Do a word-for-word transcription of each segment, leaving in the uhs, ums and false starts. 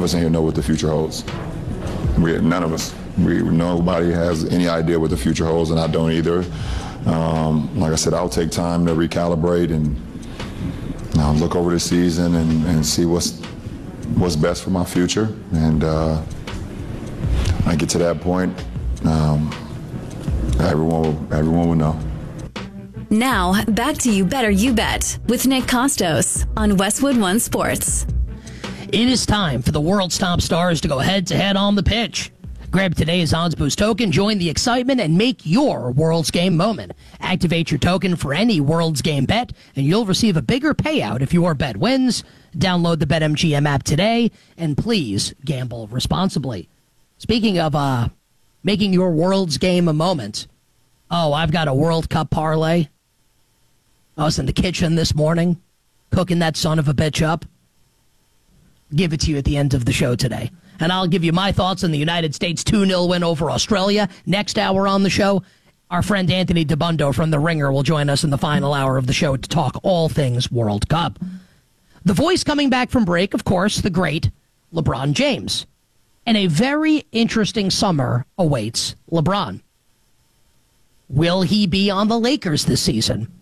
of us in here know what the future holds. We, none of us. We, nobody has any idea what the future holds, and I don't either. Um, like I said, I'll take time to recalibrate and uh, look over the season and, and see what's what's best for my future. And uh, when I get to that point, um, everyone will, everyone will know. Now, back to You Better You Bet with Nick Costos on Westwood One Sports. It is time for the world's top stars to go head-to-head on the pitch. Grab today's Odds Boost token, join the excitement, and make your World's Game moment. Activate your token for any World's Game bet, and you'll receive a bigger payout if your bet wins. Download the BetMGM app today, and please gamble responsibly. Speaking of uh, making your World's Game a moment, oh, I've got a World Cup parlay. I was in the kitchen this morning, cooking that son of a bitch up. Give it to you at the end of the show today. And I'll give you my thoughts on the United States two nil win over Australia. Next hour on the show, our friend Anthony DeBundo from The Ringer will join us in the final hour of the show to talk all things World Cup. The voice coming back from break, of course, the great LeBron James. And a very interesting summer awaits LeBron. Will he be on the Lakers this season?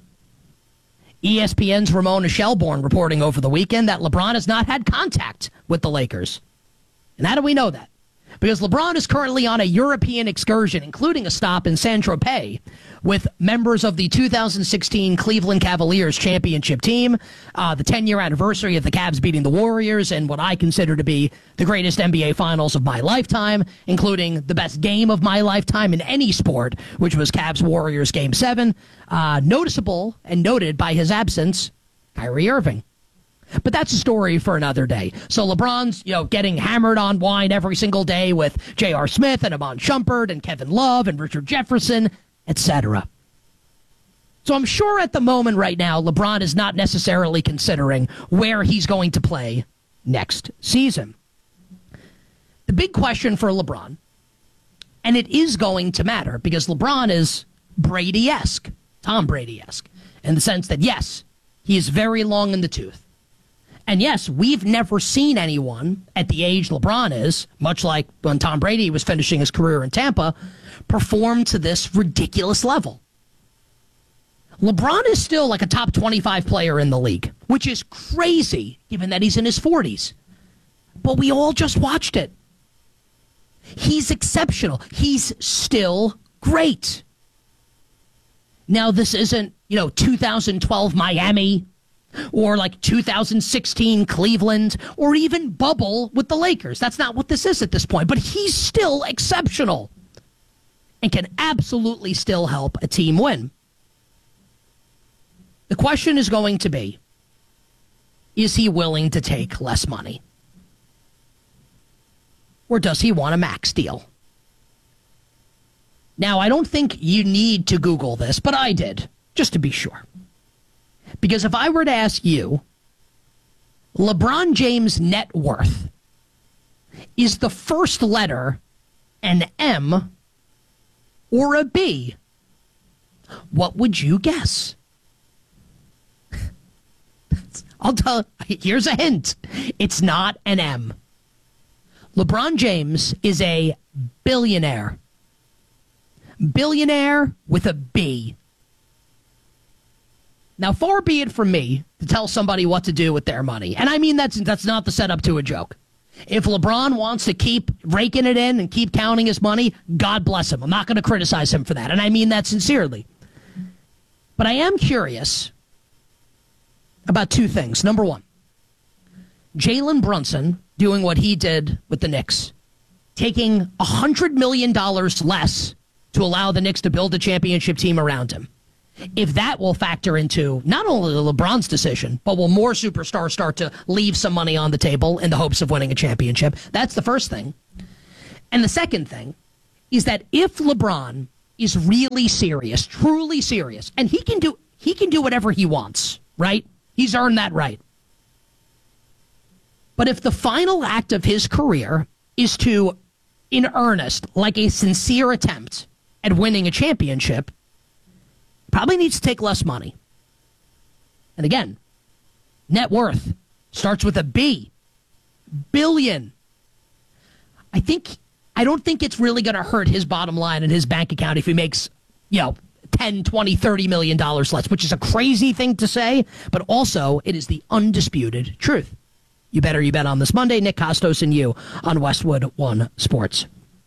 E S P N's Ramona Shelbourne reporting over the weekend that LeBron has not had contact with the Lakers. And how do we know that? Because LeBron is currently on a European excursion, including a stop in Saint-Tropez, with members of the two thousand sixteen Cleveland Cavaliers championship team, uh, the ten-year anniversary of the Cavs beating the Warriors, and what I consider to be the greatest N B A Finals of my lifetime, including the best game of my lifetime in any sport, which was Cavs-Warriors Game seven. Uh, noticeable and noted by his absence, Kyrie Irving. But that's a story for another day. So LeBron's, you know, getting hammered on wine every single day with J R. Smith and Iman Shumpert and Kevin Love and Richard Jefferson, et cetera. So I'm sure at the moment right now, LeBron is not necessarily considering where he's going to play next season. The big question for LeBron, and it is going to matter because LeBron is Brady-esque, Tom Brady-esque, in the sense that, yes, he is very long in the tooth. And yes, we've never seen anyone at the age LeBron is, much like when Tom Brady was finishing his career in Tampa, perform to this ridiculous level. LeBron is still like a top twenty-five player in the league, which is crazy given that he's in his forties. But we all just watched it. He's exceptional. He's still great. Now, this isn't, you know, two thousand twelve Miami or like two thousand sixteen Cleveland, or even bubble with the Lakers. That's not what this is at this point. But he's still exceptional and can absolutely still help a team win. The question is going to be, is he willing to take less money? Or does he want a max deal? Now, I don't think you need to Google this, but I did, just to be sure. Because if I were to ask you, LeBron James' net worth, is the first letter an M or a B, what would you guess? I'll tell you, here's a hint. It's not an M. LeBron James is a billionaire. Billionaire with a B. Now, far be it from me to tell somebody what to do with their money. And I mean, that's that's not the setup to a joke. If LeBron wants to keep raking it in and keep counting his money, God bless him. I'm not going to criticize him for that. And I mean that sincerely. But I am curious about two things. Number one, Jalen Brunson doing what he did with the Knicks, taking one hundred million dollars less to allow the Knicks to build a championship team around him. If that will factor into not only LeBron's decision, but will more superstars start to leave some money on the table in the hopes of winning a championship? That's the first thing. And the second thing is that if LeBron is really serious, truly serious, and he can do he can do whatever he wants, right? He's earned that right. But if the final act of his career is to, in earnest, like a sincere attempt at winning a championship, probably needs to take less money. And again, net worth starts with a B. Billion. I think I don't think it's really going to hurt his bottom line and his bank account if he makes, you know, ten, twenty, thirty million dollars less, which is a crazy thing to say, but also it is the undisputed truth. You better you bet on this Monday. Nick Costos and you on Westwood One Sports.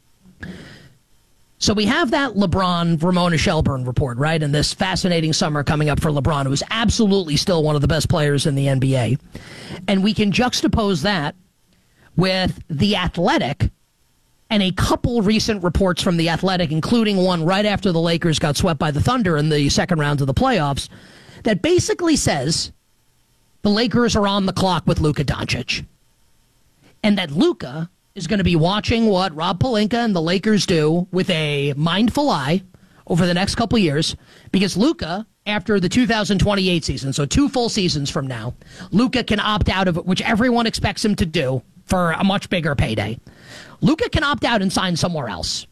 So we have that LeBron Ramona Shelburne report, right? And this fascinating summer coming up for LeBron, who is absolutely still one of the best players in the N B A. And we can juxtapose that with The Athletic and a couple recent reports from The Athletic, including one right after the Lakers got swept by the Thunder in the second round of the playoffs, that basically says the Lakers are on the clock with Luka Doncic. And that Luka is going to be watching what Rob Pelinka and the Lakers do with a mindful eye over the next couple years, because Luka, after the two thousand twenty-eight season, so two full seasons from now, Luka can opt out of it, which everyone expects him to do for a much bigger payday. Luka can opt out and sign somewhere else.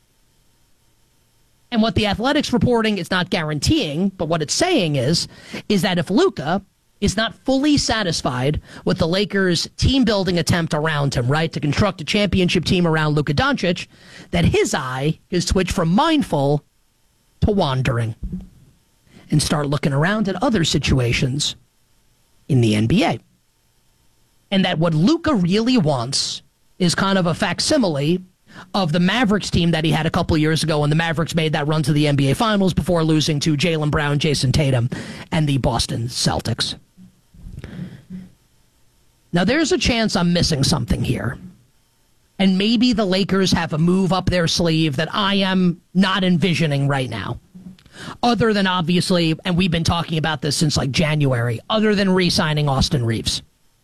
And what the Athletic's reporting is not guaranteeing, but what it's saying is, is that if Luka is not fully satisfied with the Lakers' team-building attempt around him, right, to construct a championship team around Luka Doncic, that his eye is switched from mindful to wandering and start looking around at other situations in the N B A. And that what Luka really wants is kind of a facsimile of the Mavericks team that he had a couple years ago when the Mavericks made that run to the N B A Finals before losing to Jaylen Brown, Jason Tatum, and the Boston Celtics. Now, there's a chance I'm missing something here. And maybe the Lakers have a move up their sleeve that I am not envisioning right now. Other than, obviously, and we've been talking about this since like January, other than re-signing Austin Reeves.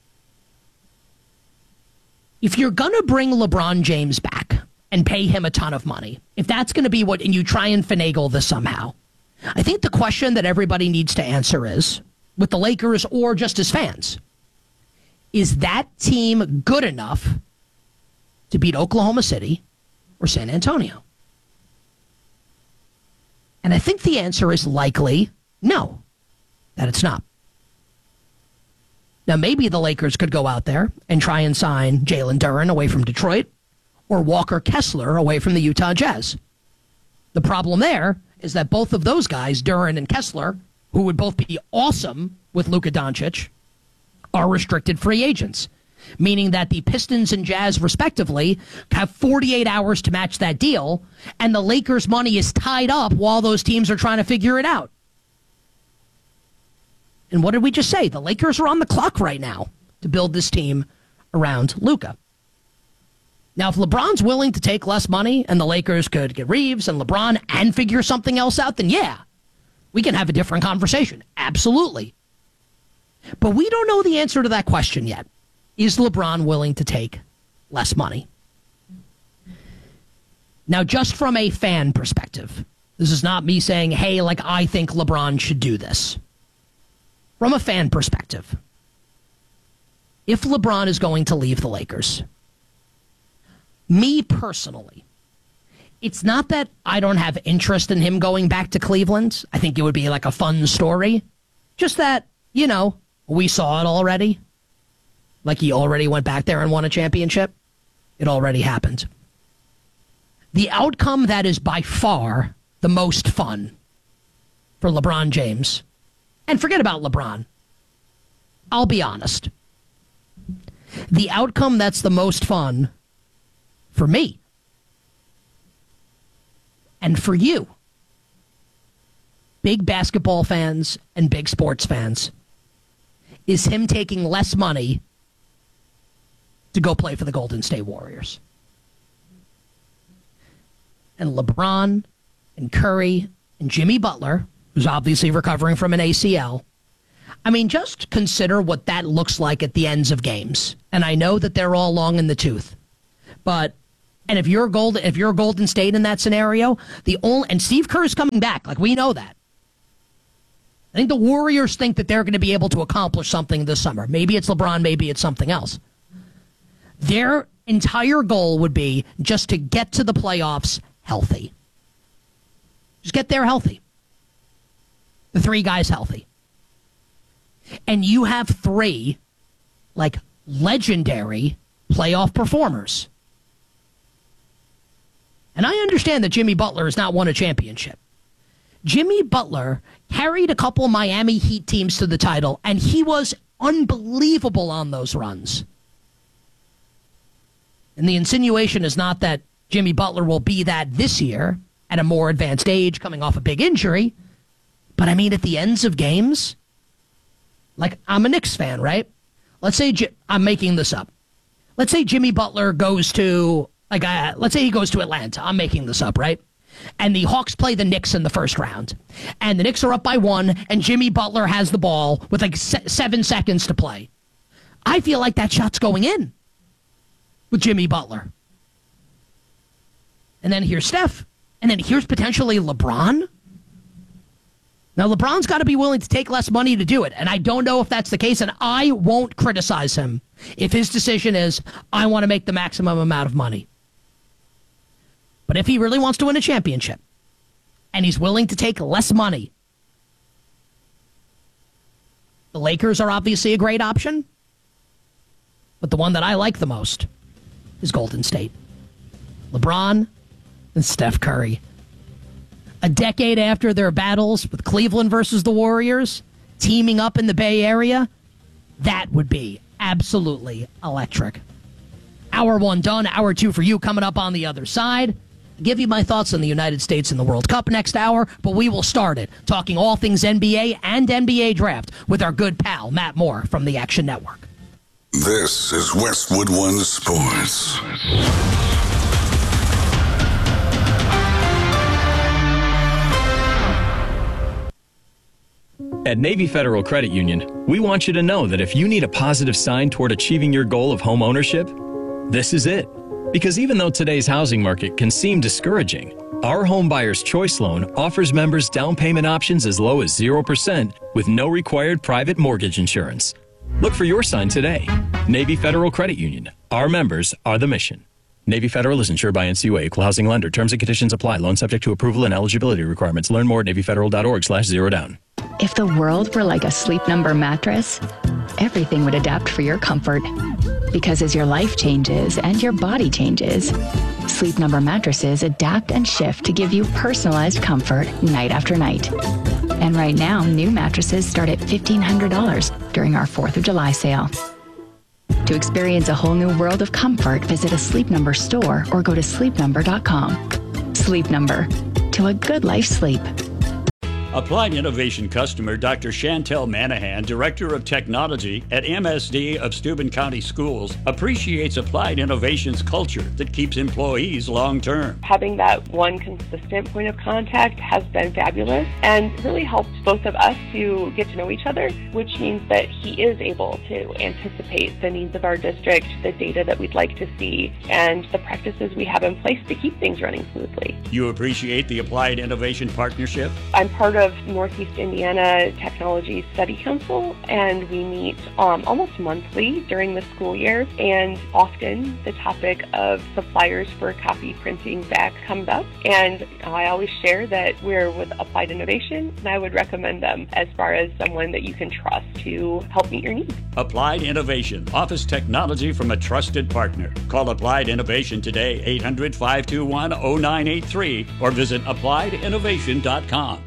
If you're going to bring LeBron James back and pay him a ton of money, if that's going to be what, and you try and finagle this somehow, I think the question that everybody needs to answer is, with the Lakers or just as fans, is that team good enough to beat Oklahoma City or San Antonio? And I think the answer is likely no, that it's not. Now, maybe the Lakers could go out there and try and sign Jalen Duren away from Detroit or Walker Kessler away from the Utah Jazz. The problem there is that both of those guys, Duren and Kessler, who would both be awesome with Luka Doncic, are restricted free agents, meaning that the Pistons and Jazz, respectively, have forty-eight hours to match that deal, and the Lakers' money is tied up while those teams are trying to figure it out. And what did we just say? The Lakers are on the clock right now to build this team around Luka. Now, if LeBron's willing to take less money and the Lakers could get Reeves and LeBron and figure something else out, then yeah, we can have a different conversation. Absolutely. But we don't know the answer to that question yet. Is LeBron willing to take less money? Now, just from a fan perspective, this is not me saying, hey, like, I think LeBron should do this. From a fan perspective, if LeBron is going to leave the Lakers, me personally, it's not that I don't have interest in him going back to Cleveland. I think it would be like a fun story. Just that, you know, we saw it already. Like he already went back there and won a championship. It already happened. The outcome that is by far the most fun for LeBron James, and forget about LeBron, I'll be honest. The outcome that's the most fun for me and for you, big basketball fans and big sports fans, is him taking less money to go play for the Golden State Warriors. And LeBron and Curry and Jimmy Butler, who's obviously recovering from an A C L, I mean, just consider what that looks like at the ends of games. And I know that they're all long in the tooth. But, and if you're Golden, if you're Golden State in that scenario, the only, and Steve Kerr's coming back, like we know that. I think the Warriors think that they're going to be able to accomplish something this summer. Maybe it's LeBron, maybe it's something else. Their entire goal would be just to get to the playoffs healthy. Just get there healthy. The three guys healthy. And you have three, like, legendary playoff performers And I understand that Jimmy Butler has not won a championship. Jimmy Butler carried a couple Miami Heat teams to the title, and he was unbelievable on those runs. And the insinuation is not that Jimmy Butler will be that this year at a more advanced age, coming off a big injury. But I mean, at the ends of games, like, I'm a Knicks fan, right? Let's say, I'm making this up. Let's say Jimmy Butler goes to, like, uh, let's say he goes to Atlanta. I'm making this up, right? And the Hawks play the Knicks in the first round. And the Knicks are up by one, and Jimmy Butler has the ball with like se- seven seconds to play. I feel like that shot's going in with Jimmy Butler. And then here's Steph. And then here's potentially LeBron. Now, LeBron's got to be willing to take less money to do it. And I don't know if that's the case, and I won't criticize him if his decision is, I want to make the maximum amount of money. But if he really wants to win a championship, and he's willing to take less money, the Lakers are obviously a great option. But the one that I like the most is Golden State. LeBron and Steph Curry. A decade after their battles with Cleveland versus the Warriors, teaming up in the Bay Area, that would be absolutely electric. Hour one done, hour two for you coming up on the other side. I'll give you my thoughts on the United States and the World Cup next hour, but we will start it talking all things N B A and N B A draft with our good pal, Matt Moore from the Action Network. This is Westwood One Sports. At Navy Federal Credit Union, we want you to know that if you need a positive sign toward achieving your goal of home ownership, this is it. Because even though today's housing market can seem discouraging, our Home Buyer's Choice Loan offers members down payment options as low as zero percent with no required private mortgage insurance. Look for your sign today. Navy Federal Credit Union. Our members are the mission. Navy Federal is insured by N C U A, Equal Housing Lender. Terms and conditions apply. Loan subject to approval and eligibility requirements. Learn more at NavyFederal.org slash zero down. If the world were like a Sleep Number mattress, everything would adapt for your comfort. Because as your life changes and your body changes, Sleep Number mattresses adapt and shift to give you personalized comfort night after night. And right now, new mattresses start at fifteen hundred dollars during our fourth of July sale. To experience a whole new world of comfort, visit a Sleep Number store or go to sleep number dot com. Sleep Number. To a good life sleep. Applied Innovation customer Doctor Chantel Manahan, Director of Technology at M S D of Steuben County Schools, appreciates Applied Innovation's culture that keeps employees long-term. Having that one consistent point of contact has been fabulous and really helped both of us to get to know each other, which means that he is able to anticipate the needs of our district, the data that we'd like to see, and the practices we have in place to keep things running smoothly. You appreciate the Applied Innovation partnership? I'm part of of Northeast Indiana Technology Study Council, and we meet um, almost monthly during the school year, and often the topic of suppliers for copy printing back comes up, and I always share that we're with Applied Innovation, and I would recommend them as far as someone that you can trust to help meet your needs. Applied Innovation, office technology from a trusted partner. Call Applied Innovation today, eight hundred, five two one, zero nine eight three, or visit applied innovation dot com.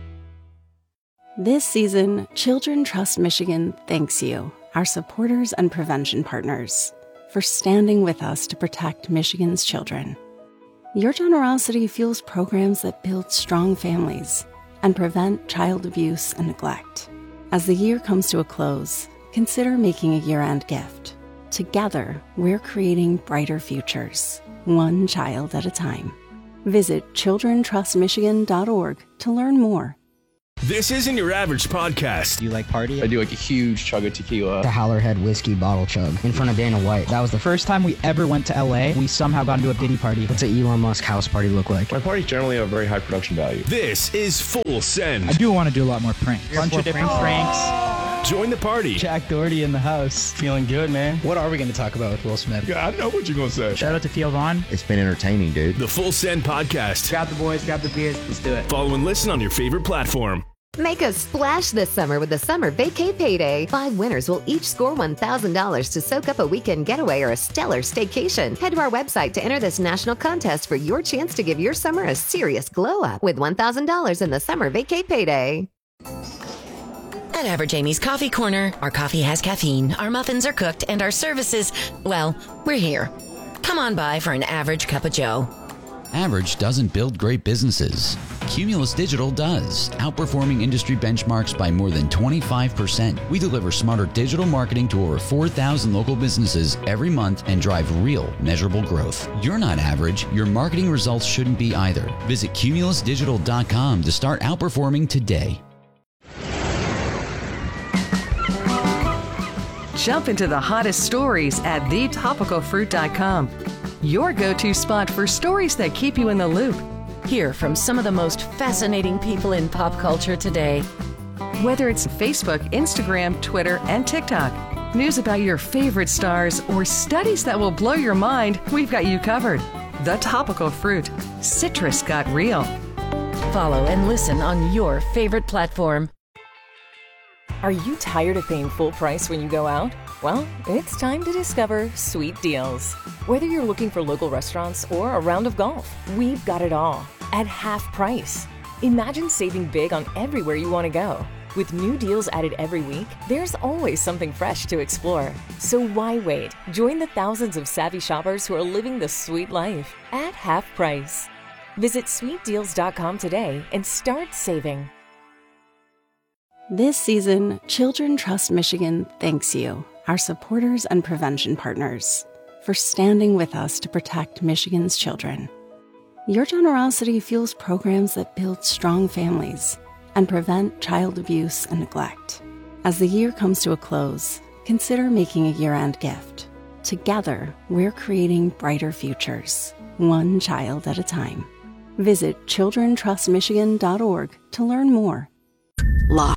This season, Children Trust Michigan thanks you, our supporters and prevention partners, for standing with us to protect Michigan's children. Your generosity fuels programs that build strong families and prevent child abuse and neglect. As the year comes to a close, consider making a year-end gift. Together, we're creating brighter futures, one child at a time. Visit children trust michigan dot org to learn more. This isn't your average podcast. Do you like party? I do like a huge chug of tequila. The Howlerhead whiskey bottle chug in front of Dana White. That was the first time we ever went to L A. We somehow got into a Diddy party. What's an Elon Musk house party look like? My parties generally have very high production value. This is Full Send. I do want to do a lot more pranks. A bunch of different pranks. pranks. Join the party. Jack Doherty in the house. Feeling good, man. What are we going to talk about with Will Smith? Yeah, I know what you're going to say. Shout out to Theo Vaughn. It's been entertaining, dude. The Full Send podcast. Grab the boys, grab the beers. Let's do it. Follow and listen on your favorite platform. Make a splash this summer with the Summer Vacay Payday. Five winners will each score one thousand dollars to soak up a weekend getaway or a stellar staycation. Head to our website to enter this national contest for your chance to give your summer a serious glow-up with one thousand dollars in the Summer Vacay Payday. At Average Amy's Coffee Corner, our coffee has caffeine, our muffins are cooked, and our services, well, we're here. Come on by for an average cup of joe. Average doesn't build great businesses. Cumulus Digital does, outperforming industry benchmarks by more than twenty-five percent. We deliver smarter digital marketing to over four thousand local businesses every month and drive real, measurable growth. You're not average. Your marketing results shouldn't be either. Visit cumulus digital dot com to start outperforming today. Jump into the hottest stories at the topical fruit dot com. Your go-to spot for stories that keep you in the loop. Hear from some of the most fascinating people in pop culture today. Whether it's Facebook, Instagram, Twitter, and TikTok, news about your favorite stars, or studies that will blow your mind, we've got you covered. The Topical Fruit. Citrus got real. Follow and listen on your favorite platform. Are you tired of paying full price when you go out? Well, it's time to discover Sweet Deals. Whether you're looking for local restaurants or a round of golf, we've got it all at half price. Imagine saving big on everywhere you want to go. With new deals added every week, there's always something fresh to explore. So why wait? Join the thousands of savvy shoppers who are living the sweet life at half price. Visit sweet deals dot com today and start saving. This season, Children Trust Michigan thanks you, our supporters and prevention partners, for standing with us to protect Michigan's children. Your generosity fuels programs that build strong families and prevent child abuse and neglect. As the year comes to a close, consider making a year-end gift. Together, we're creating brighter futures, one child at a time. Visit children trust michigan dot org to learn more. Law.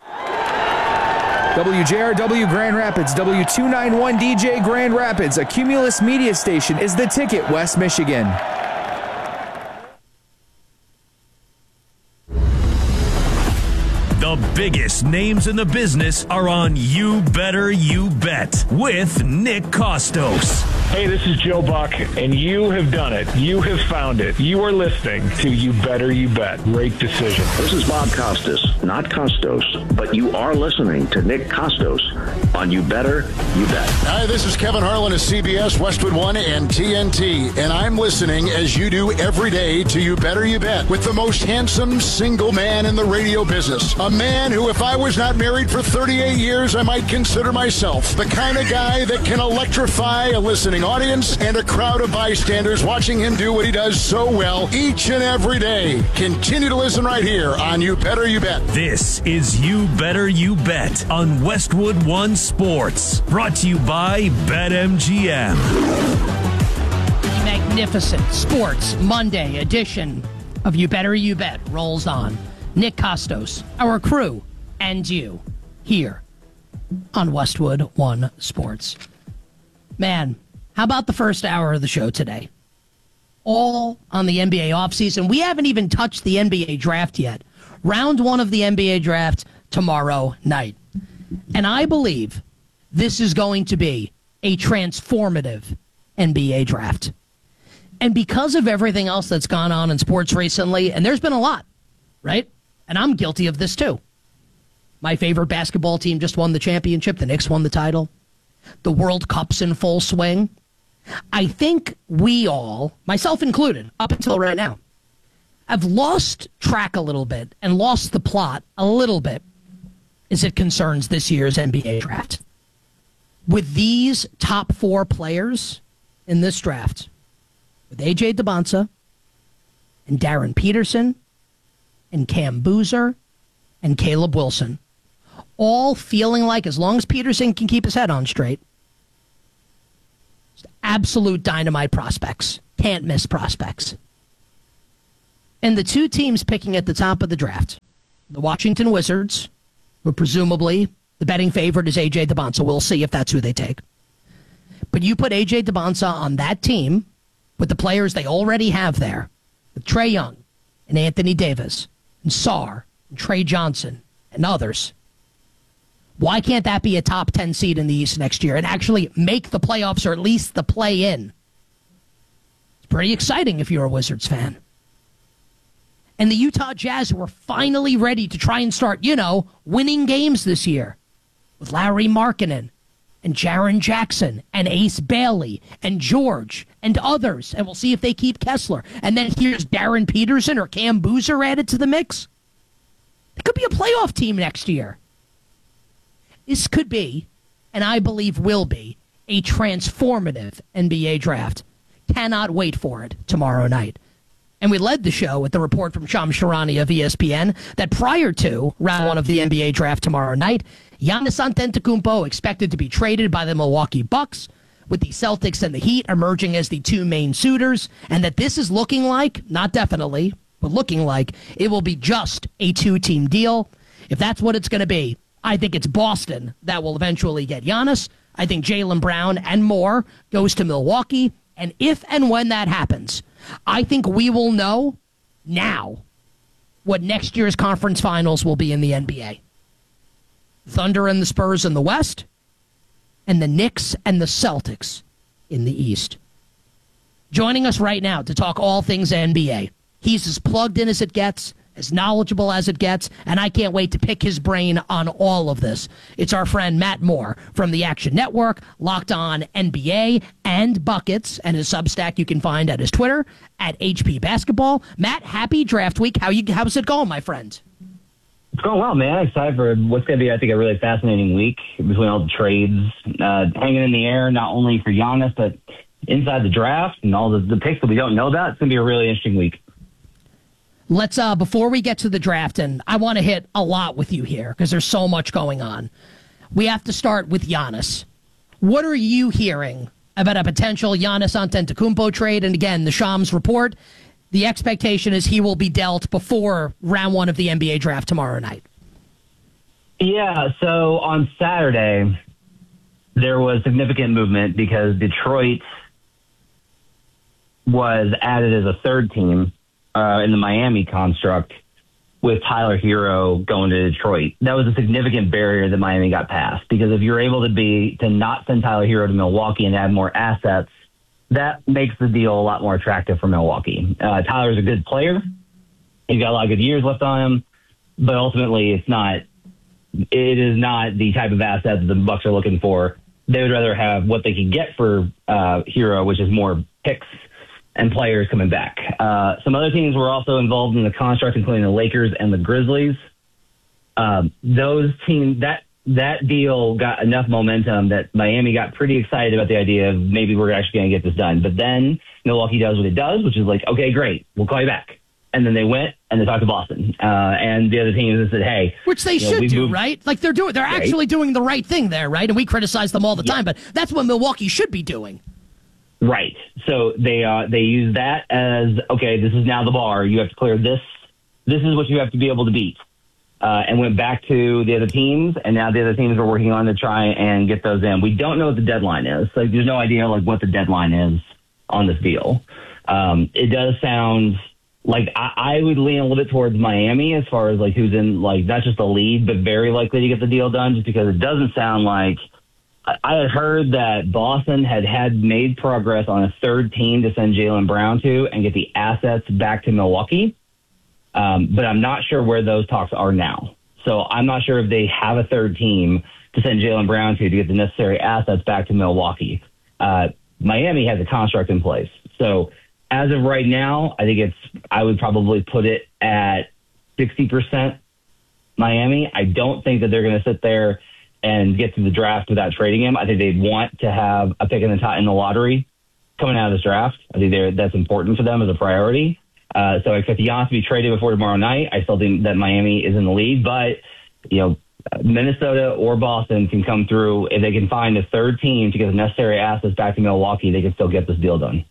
W J R W Grand Rapids, W two ninety-one D J Grand Rapids, a Cumulus media station, is the ticket, West Michigan. The biggest names in the business are on You Better You Bet with Nick Kostos. Hey, this is Joe Buck, and you have done it. You have found it. You are listening to You Better You Bet. Great decision. This is Bob Costas, not Costos, but you are listening to Nick Kostos on You Better You Bet. Hi, this is Kevin Harlan of C B S, Westwood One, and T N T, and I'm listening as you do every day to You Better You Bet with the most handsome single man in the radio business. A man who, if I was not married for thirty-eight years, I might consider myself the kind of guy that can electrify a listening audience and a crowd of bystanders watching him do what he does so well each and every day. Continue to listen right here on You Better You Bet. This is You Better You Bet on Westwood One Sports, brought to you by BetMGM. The magnificent Sports Monday edition of You Better You Bet rolls on. Nick Kostos, our crew, and you here on Westwood One Sports. Man, how about the first hour of the show today? All on the N B A offseason. We haven't even touched the N B A draft yet. Round one of the N B A draft tomorrow night. And I believe this is going to be a transformative N B A draft. And because of everything else that's gone on in sports recently, and there's been a lot, right? And I'm guilty of this too. My favorite basketball team just won the championship. The Knicks won the title. The World Cup's in full swing. I think we all, myself included, up until right now, have lost track a little bit and lost the plot a little bit as it concerns this year's N B A draft. With these top four players in this draft, with A J DeBonsa and Darren Peterson and Cam Boozer and Caleb Wilson, all feeling like, as long as Peterson can keep his head on straight, absolute dynamite prospects. Can't miss prospects. And the two teams picking at the top of the draft, the Washington Wizards, who presumably the betting favorite is A J DeBonsa. We'll see if that's who they take. But you put A J DeBonsa on that team with the players they already have there, with Trae Young and Anthony Davis and Sarr Trey Johnson, and others. Why can't that be a top ten seed in the East next year and actually make the playoffs or at least the play-in? It's pretty exciting if you're a Wizards fan. And the Utah Jazz were finally ready to try and start, you know, winning games this year with Lauri Markkanen and Jaren Jackson and Ace Bailey and George and others. And we'll see if they keep Kessler. And then here's Darren Peterson or Cam Boozer added to the mix. It could be a playoff team next year. This could be, and I believe will be, a transformative N B A draft. Cannot wait for it tomorrow night. And we led the show with the report from Shams Charania of E S P N that prior to round one of the N B A draft tomorrow night, Giannis Antetokounmpo expected to be traded by the Milwaukee Bucks, with the Celtics and the Heat emerging as the two main suitors, and that this is looking like, not definitely, but looking like, it will be just a two-team deal. If that's what it's going to be, I think it's Boston that will eventually get Giannis. I think Jaylen Brown and more goes to Milwaukee, and if and when that happens, I think we will know now what next year's conference finals will be in the N B A. Thunder and the Spurs in the West, and the Knicks and the Celtics in the East. Joining us right now to talk all things N B A. He's as plugged in as it gets, as knowledgeable as it gets, and I can't wait to pick his brain on all of this. It's our friend Matt Moore from the Action Network, Locked On N B A, and Buckets, and his Substack you can find at his Twitter, at H P Basketball. Matt, happy draft week. How you? How's it going, my friend? It's going well, man. Excited for what's going to be, I think, a really fascinating week between all the trades uh, hanging in the air, not only for Giannis, but inside the draft and all the, the picks that we don't know about. It's going to be a really interesting week. Let's, uh, before we get to the draft, and I want to hit a lot with you here because there's so much going on. We have to start with Giannis. What are you hearing about a potential Giannis Antetokounmpo trade? And again, the Shams report, the expectation is he will be dealt before round one of the N B A draft tomorrow night. Yeah, so on Saturday, there was significant movement because Detroit was added as a third team uh, in the Miami construct with Tyler Hero going to Detroit. That was a significant barrier that Miami got past because if you're able to be to not send Tyler Hero to Milwaukee and add more assets, that makes the deal a lot more attractive for Milwaukee. Uh, Tyler's a good player. He's got a lot of good years left on him, but ultimately it's not, it is not the type of asset that the Bucks are looking for. They would rather have what they could get for uh, Hero, which is more picks and players coming back. Uh, some other teams were also involved in the construct, including the Lakers and the Grizzlies. Um, those teams, that that deal got enough momentum that Miami got pretty excited about the idea of maybe we're actually going to get this done. But then Milwaukee does what it does, which is like, okay, great, we'll call you back. And then they went and they talked to Boston uh, and the other teams said, hey. Which they should know, do, moved, right? Like they're doing, they're right. actually doing the right thing there, right? And we criticize them all the yeah. time, but that's what Milwaukee should be doing. Right. So they uh, they use that as, okay, this is now the bar. You have to clear this. This is what you have to be able to beat. Uh, and went back to the other teams, and now the other teams are working on to try and get those in. We don't know what the deadline is. Like, there's no idea like what the deadline is on this deal. Um, it does sound like I, I would lean a little bit towards Miami as far as like who's in, like not just the lead, but very likely to get the deal done, just because it doesn't sound like. I had heard that Boston had had made progress on a third team to send Jaylen Brown to and get the assets back to Milwaukee. Um, but I'm not sure where those talks are now. So I'm not sure if they have a third team to send Jaylen Brown to to get the necessary assets back to Milwaukee. Uh, Miami has a construct in place. So as of right now, I think it's, I would probably put it at sixty percent Miami. I don't think that they're going to sit there and get to the draft without trading him. I think they'd want to have a pick in the top in the lottery coming out of this draft. I think they're, that's important for them as a priority. Uh, so I expect Giannis to be traded before tomorrow night. I still think that Miami is in the lead, but you know, Minnesota or Boston can come through if they can find a third team to get the necessary assets back to Milwaukee. They can still get this deal done.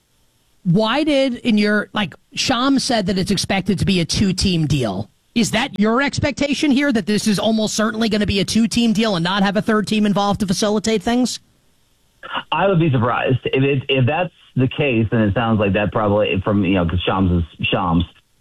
Why did in your like Shams said that it's expected to be a two-team deal? Is that your expectation here, that this is almost certainly going to be a two-team deal and not have a third team involved to facilitate things? I would be surprised. If it, if that's the case, then it sounds like that probably from, you know, because Shams is Shams.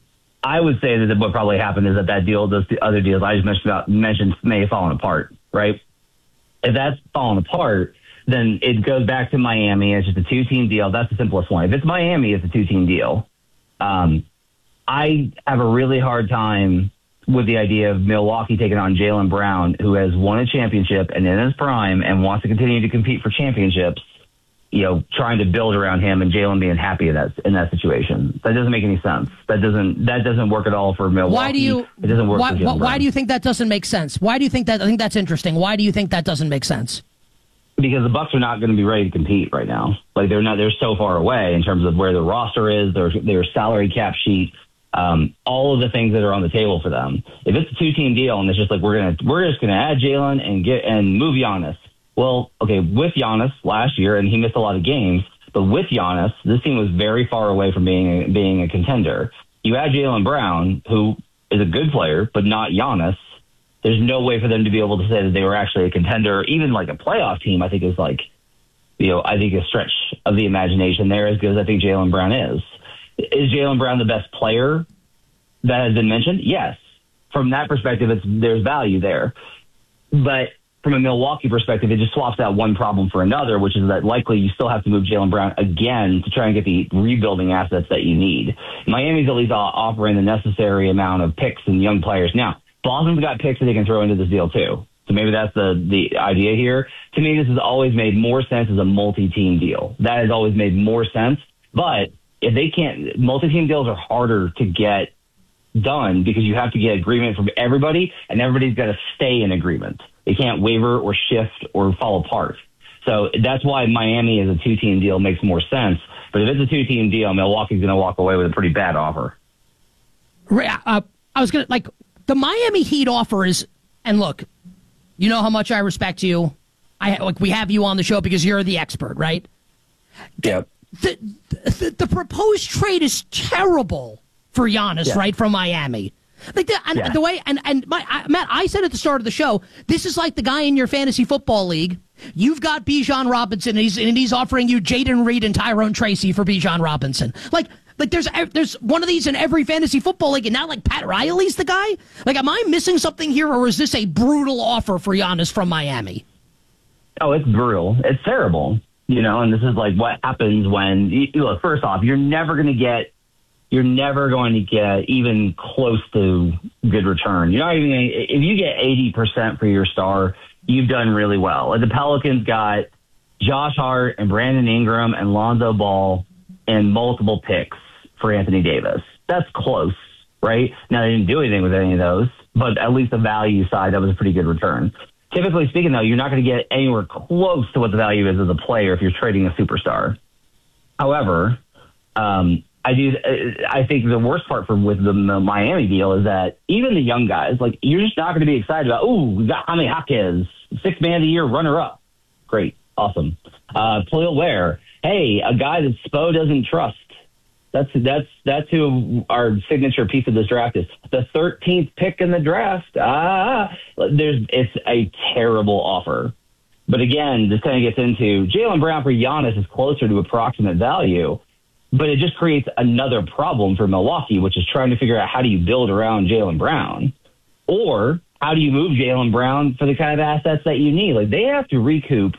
I would say that what probably happened is that that deal, those other deals I just mentioned, about, mentioned may have fallen apart, right? If that's fallen apart, then it goes back to Miami. It's just a two-team deal. That's the simplest one. If it's Miami, it's a two-team deal. Um, I have a really hard time with the idea of Milwaukee taking on Jaylen Brown, who has won a championship and in his prime and wants to continue to compete for championships, you know, trying to build around him and Jaylen being happy in that in that situation. That doesn't make any sense. That doesn't that doesn't work at all for Milwaukee. Why do you? It doesn't work. Why, for Jaylen why Brown. do you think that doesn't make sense? Why do you think that? I think that's interesting. Why do you think that doesn't make sense? Because the Bucks are not going to be ready to compete right now. Like they're not. They're so far away in terms of where the roster is, their their salary cap sheet. Um, all of the things that are on the table for them. If it's a two-team deal and it's just like we're gonna we're just gonna add Jaylen and get and move Giannis. Well, okay, with Giannis last year, and he missed a lot of games, but with Giannis, this team was very far away from being a, being a contender. You add Jaylen Brown, who is a good player, but not Giannis. There's no way for them to be able to say that they were actually a contender, even like a playoff team. I think is like, you know, I think a stretch of the imagination there, as good as I think Jaylen Brown is. Is Jaylen Brown the best player that has been mentioned? Yes. From that perspective, it's, there's value there. But from a Milwaukee perspective, it just swaps out one problem for another, which is that likely you still have to move Jaylen Brown again to try and get the rebuilding assets that you need. Miami's at least offering the necessary amount of picks and young players. Now, Boston's got picks that they can throw into this deal too. So maybe that's the, the idea here. To me, this has always made more sense as a multi-team deal. That has always made more sense. But if they can't, multi-team deals are harder to get done because you have to get agreement from everybody, and everybody's got to stay in agreement. They can't waver or shift or fall apart. So that's why Miami as a two-team deal makes more sense. But if it's a two-team deal, Milwaukee's going to walk away with a pretty bad offer. Uh, I was going to, like, the Miami Heat offer is, and look, you know how much I respect you. I like we have you on the show because you're the expert, right? Yep. The, the, the proposed trade is terrible for Giannis, Yeah. right, from Miami. Like the, and Yeah. the way, and, and my, I, Matt, I said at the start of the show, this is like the guy in your fantasy football league. You've got Bijan Robinson, and he's, and he's offering you Jaden Reed and Tyrone Tracy for Bijan Robinson. Like, like there's there's one of these in every fantasy football league, and now like Pat Riley's the guy? Like, am I missing something here, or is this a brutal offer for Giannis from Miami? Oh, it's brutal. It's terrible. You know, and this is like what happens when, you, look, first off, you're never going to get, you're never going to get even close to good return. You're not even going to, if you get eighty percent for your star, you've done really well. Like the Pelicans got Josh Hart and Brandon Ingram and Lonzo Ball and multiple picks for Anthony Davis. That's close, right? Now, they didn't do anything with any of those, but at least the value side, that was a pretty good return. Typically speaking, though, you're not going to get anywhere close to what the value is as a player if you're trading a superstar. However, um, I do. I think the worst part for with the Miami deal is that even the young guys, like you're just not going to be excited about. Ooh, we got Jaime Jaquez, sixth man of the year, runner up. Great, awesome. Uh, Khalil Ware, hey, a guy that Spo doesn't trust. That's that's that's who our signature piece of this draft is. The thirteenth pick in the draft. Ah, there's it's a terrible offer. But again, this kind of gets into Jaylen Brown for Giannis is closer to approximate value, but it just creates another problem for Milwaukee, which is trying to figure out how do you build around Jaylen Brown, or how do you move Jaylen Brown for the kind of assets that you need? Like they have to recoup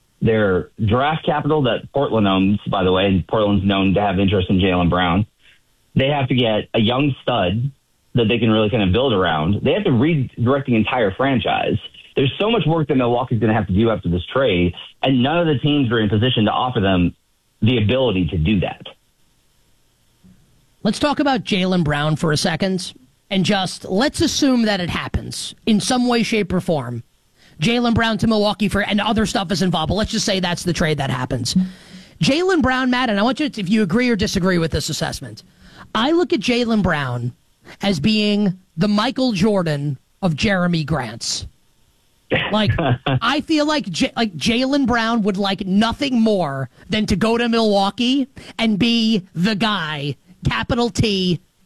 their draft capital that Portland owns, by the way, and Portland's known to have interest in Jaylen Brown. They have to get a young stud that they can really kind of build around. They have to redirect the entire franchise. There's so much work that Milwaukee's going to have to do after this trade, and none of the teams are in position to offer them the ability to do that. Let's talk about Jaylen Brown for a second, and just let's assume that it happens in some way, shape, or form. Jaylen Brown to Milwaukee for, and other stuff is involved, but let's just say that's the trade that happens. Jaylen Brown, Matt, and I want you to, if you agree or disagree with this assessment, I look at Jaylen Brown as being the Michael Jordan of Jeremy Grant's. Like, I feel like J- like Jaylen Brown would like nothing more than to go to Milwaukee and be the guy, capital T,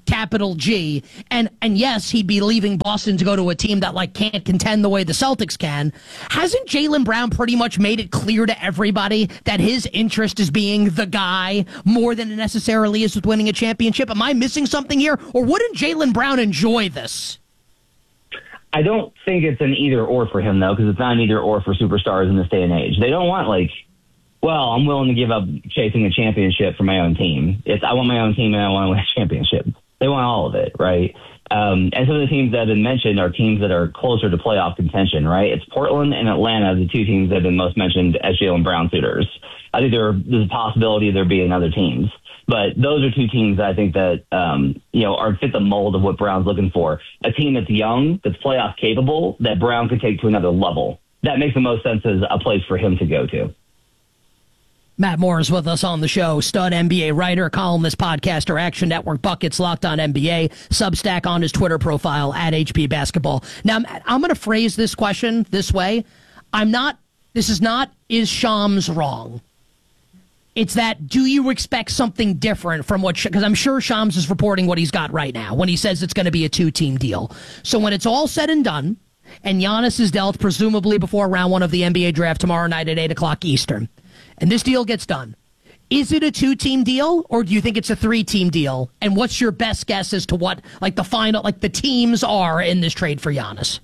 capital G. And and yes, he'd be leaving Boston to go to a team that like can't contend the way the Celtics can. Hasn't Jaylen Brown pretty much made it clear to everybody that his interest is being the guy more than it necessarily is with winning a championship? Am I missing something here? Or wouldn't Jaylen Brown enjoy this? I don't think it's an either or for him, though, because it's not an either or for superstars in this day and age. They don't want, like, well, I'm willing to give up chasing a championship for my own team. It's I want my own team and I want to win a championship. They want all of it, right? Um, and some of the teams that have been mentioned are teams that are closer to playoff contention, right? It's Portland and Atlanta, the two teams that have been most mentioned as Jaylen Brown suitors. I think there, there's a possibility there being other teams. But those are two teams that I think that, um, you know, are fit the mold of what Brown's looking for. A team that's young, that's playoff capable, that Brown could take to another level. That makes the most sense as a place for him to go to. Matt Moore is with us on the show. Stud N B A writer, columnist, podcaster, Action Network, Buckets, Locked On N B A, Substack on his Twitter profile, at H P Basketball. Now, I'm going to phrase this question this way. I'm not, this is not, is Shams wrong? It's that, do you expect something different from what, because I'm sure Shams is reporting what he's got right now when he says it's going to be a two-team deal. So when it's all said and done, and Giannis is dealt presumably before round one of the N B A draft tomorrow night at eight o'clock Eastern, and this deal gets done, is it a two-team deal, or do you think it's a three-team deal? And what's your best guess as to what, like, the final, like, the teams are in this trade for Giannis?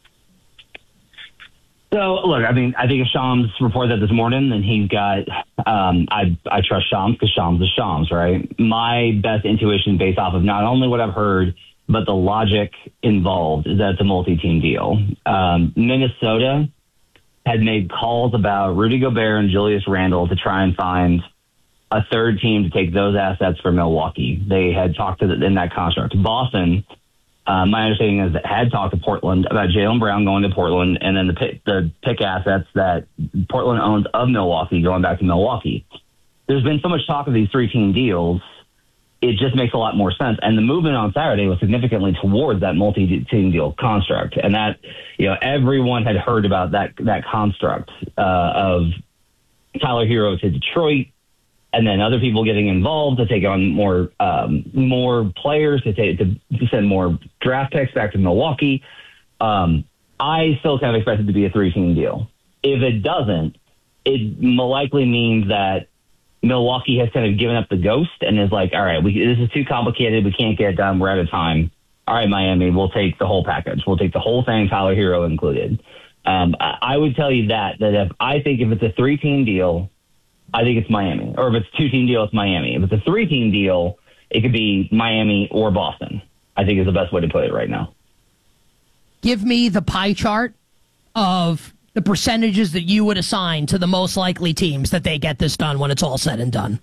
So, look, I mean, I think if Shams reported that this morning, then he's got, um, I I trust Shams because Shams is Shams, right? My best intuition based off of not only what I've heard, but the logic involved is that it's a multi-team deal. Um, Minnesota had made calls about Rudy Gobert and Julius Randle to try and find a third team to take those assets for Milwaukee. They had talked to the, in that construct. Boston, Uh, my understanding is that had talked to Portland about Jaylen Brown going to Portland and then the pick, the pick assets that Portland owns of Milwaukee going back to Milwaukee. There's been so much talk of these three-team deals, it just makes a lot more sense. And the movement on Saturday was significantly towards that multi-team deal construct. And that, you know, everyone had heard about that that construct uh, of Tyler Hero to Detroit, and then other people getting involved to take on more um, more players, to, take, to send more draft picks back to Milwaukee. Um, I still kind of expect it to be a three-team deal. If it doesn't, it likely means that Milwaukee has kind of given up the ghost and is like, all right, we, this is too complicated. We can't get it done. We're out of time. All right, Miami, we'll take the whole package. We'll take the whole thing, Tyler Hero included. Um, I, I would tell you that, that if I think if it's a three-team deal, I think it's Miami. Or if it's a two-team deal, it's Miami. If it's a three-team deal, it could be Miami or Boston, I think is the best way to put it right now. Give me the pie chart of the percentages that you would assign to the most likely teams that they get this done when it's all said and done.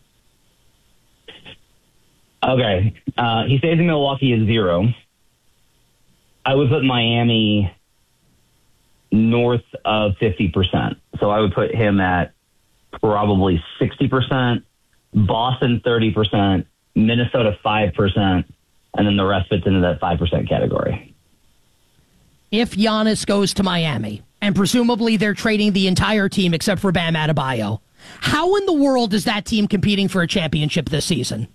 Okay. Uh, he stays in Milwaukee is zero. I would put Miami north of fifty percent. So I would put him at probably sixty percent, Boston thirty percent, Minnesota five percent, and then the rest fits into that five percent category. If Giannis goes to Miami, and presumably they're trading the entire team except for Bam Adebayo, how in the world is that team competing for a championship this season?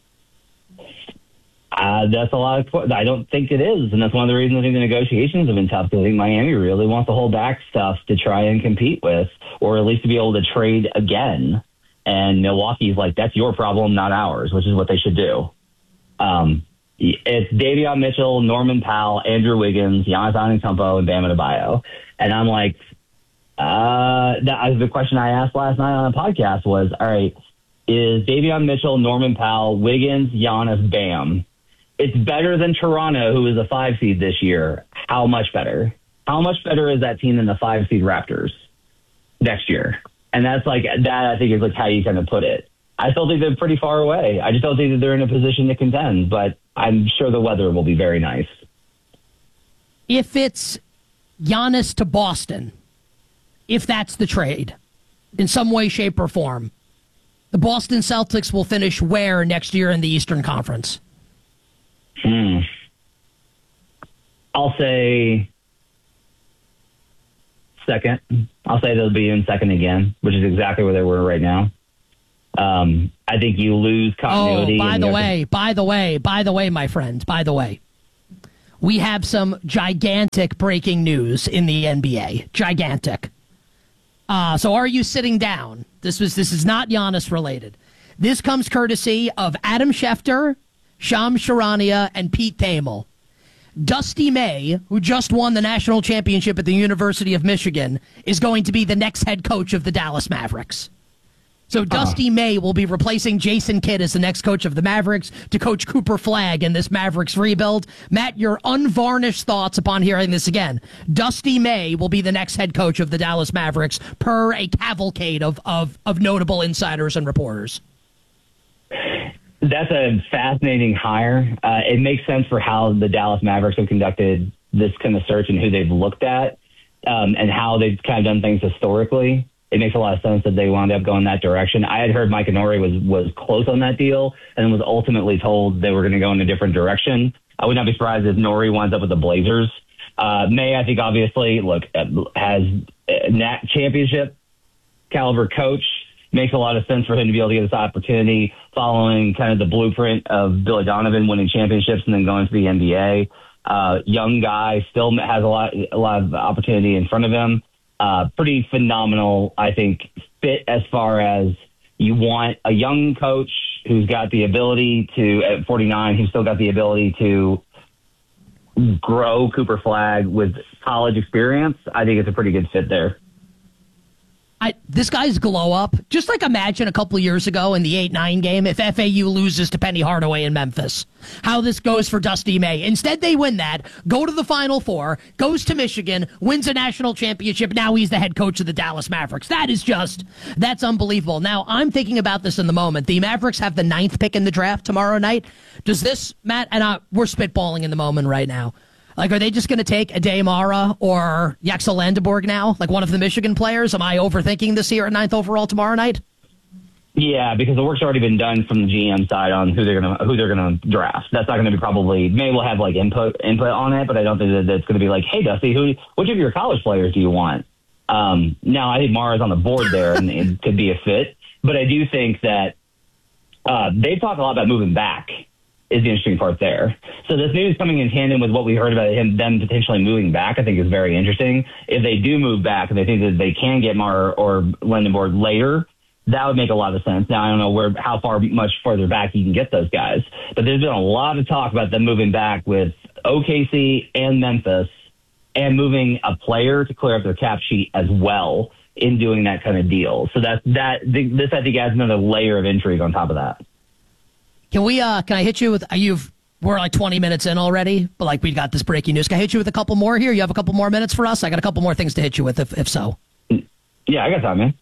Uh, that's a lot of. I don't think it is, and that's one of the reasons I think the negotiations have been tough. Because I think Miami really wants to hold back stuff to try and compete with, or at least to be able to trade again. And Milwaukee's like, that's your problem, not ours, which is what they should do. Um, it's Davion Mitchell, Norman Powell, Andrew Wiggins, Giannis Antetokounmpo, and Bam Adebayo. And I'm like, uh, that the question I asked last night on the podcast was, all right, is Davion Mitchell, Norman Powell, Wiggins, Giannis, Bam? It's better than Toronto, who is a five seed this year. How much better? How much better is that team than the five seed Raptors next year? And that's like, that I think is like how you kind of put it. I still think they're pretty far away. I just don't think that they're in a position to contend, but I'm sure the weather will be very nice. If it's Giannis to Boston, if that's the trade, in some way, shape, or form, the Boston Celtics will finish where next year in the Eastern Conference? Hmm. I'll say second. I'll say they'll be in second again, which is exactly where they were right now. Um, I think you lose continuity. Oh, by and the you have way, by the way, by the way, my friend, by the way, we have some gigantic breaking news in the N B A. Gigantic. Uh, so are you sitting down? This was this is not Giannis related. This comes courtesy of Adam Schefter, Shams Charania, and Pete Thamel. Dusty May, who just won the national championship at the University of Michigan, is going to be the next head coach of the Dallas Mavericks. So Dusty uh-huh. May will be replacing Jason Kidd as the next coach of the Mavericks to coach Cooper Flagg in this Mavericks rebuild. Matt, your unvarnished thoughts upon hearing this again. Dusty May will be the next head coach of the Dallas Mavericks per a cavalcade of, of, of notable insiders and reporters. That's a fascinating hire. Uh, it makes sense for how the Dallas Mavericks have conducted this kind of search and who they've looked at um, and how they've kind of done things historically. It makes a lot of sense that they wound up going that direction. I had heard Mike Inori was, was close on that deal and was ultimately told they were going to go in a different direction. I would not be surprised if Nori winds up with the Blazers. Uh, May, I think, obviously, look, has a Nat championship caliber coach. Makes a lot of sense for him to be able to get this opportunity following kind of the blueprint of Billy Donovan winning championships and then going to the N B A. Uh, young guy, still has a lot, a lot of opportunity in front of him. Uh, pretty phenomenal, I think, fit as far as you want a young coach who's got the ability to, at forty-nine, who's still got the ability to grow Cooper Flagg with college experience. I think it's a pretty good fit there. I, this guy's glow up. Just like imagine a couple of years ago in the eight nine game if F A U loses to Penny Hardaway in Memphis. How this goes for Dusty May. Instead, they win that, go to the Final Four, goes to Michigan, wins a national championship. Now he's the head coach of the Dallas Mavericks. That is just, that's unbelievable. Now, I'm thinking about this in the moment. The Mavericks have the ninth pick in the draft tomorrow night. Does this, Matt, and I, we're spitballing in the moment right now. Like, are they just going to take Ade Mara or Yaxel Landenborg now, like one of the Michigan players? Am I overthinking this here at ninth overall tomorrow night? Yeah, because the work's already been done from the G M side on who they're gonna who they're gonna draft. That's not going to be probably. Maybe we'll have like input input on it, but I don't think that it's going to be like, hey, Dusty, who which of your college players do you want? Um, now I think Mara's on the board there, and it could be a fit. But I do think that uh, they talk a lot about moving back. Is the interesting part there. So this news coming in tandem with what we heard about him, them potentially moving back, I think is very interesting. If they do move back and they think that they can get Mar or Landenborg later, that would make a lot of sense. Now, I don't know where, how far much further back you can get those guys, but there's been a lot of talk about them moving back with O K C and Memphis and moving a player to clear up their cap sheet as well in doing that kind of deal. So that, that, this I think adds another layer of intrigue on top of that. Can we, uh, can I hit you with, uh, you've, we're like twenty minutes in already, but like we got this breaking news. Can I hit you with a couple more here? You have a couple more minutes for us? I got a couple more things to hit you with if, if so. Yeah, I got time, man.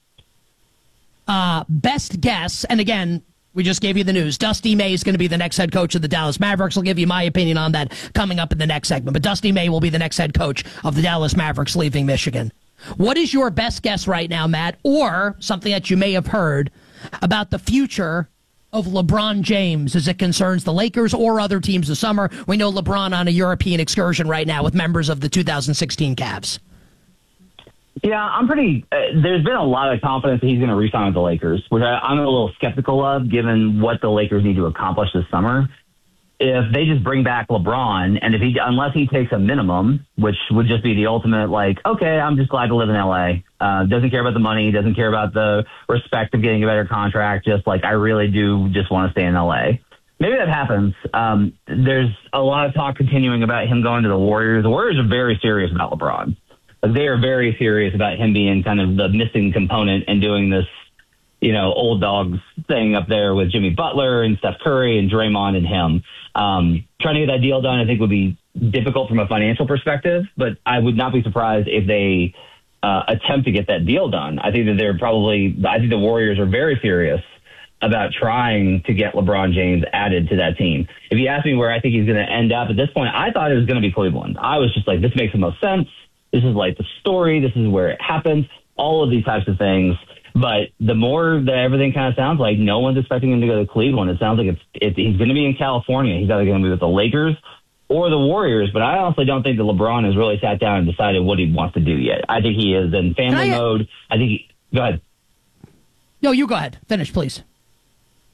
Uh, best guess, and again, we just gave you the news. Dusty May is going to be the next head coach of the Dallas Mavericks. I'll give you my opinion on that coming up in the next segment. But Dusty May will be the next head coach of the Dallas Mavericks leaving Michigan. What is your best guess right now, Matt, or something that you may have heard about the future of LeBron James as it concerns the Lakers or other teams this summer? We know LeBron on a European excursion right now with members of the two thousand sixteen Cavs. Yeah, I'm pretty uh, – there's been a lot of confidence that he's going to re-sign with the Lakers, which I, I'm a little skeptical of given what the Lakers need to accomplish this summer. If they just bring back LeBron, and if he, unless he takes a minimum, which would just be the ultimate, like, okay, I'm just glad to live in L A. Uh, doesn't care about the money, doesn't care about the respect of getting a better contract. Just like, I really do just want to stay in L A. Maybe that happens. Um, there's a lot of talk continuing about him going to the Warriors. The Warriors are very serious about LeBron. Like, they are very serious about him being kind of the missing component and doing this, you know, old dogs thing up there with Jimmy Butler and Steph Curry and Draymond and him. Um, trying to get that deal done, I think, would be difficult from a financial perspective, but I would not be surprised if they uh, attempt to get that deal done. I think that they're probably, I think the Warriors are very serious about trying to get LeBron James added to that team. If you ask me where I think he's going to end up at this point, I thought it was going to be Cleveland. I was just like, this makes the most sense. This is like the story. This is where it happens. All of these types of things. But the more that everything kind of sounds like, no one's expecting him to go to Cleveland. It sounds like it's, it, he's going to be in California. He's either going to be with the Lakers or the Warriors. But I honestly don't think that LeBron has really sat down and decided what he wants to do yet. I think he is in family I, mode. I think he, go ahead. No, you go ahead. Finish, please.